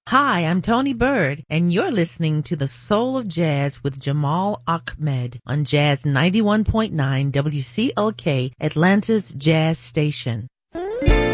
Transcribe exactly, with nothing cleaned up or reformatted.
Hi, I'm Tony Bird, and you're listening to The Soul of Jazz with Jamal Ahmed on Jazz ninety-one point nine W C L K, Atlanta's Jazz Station.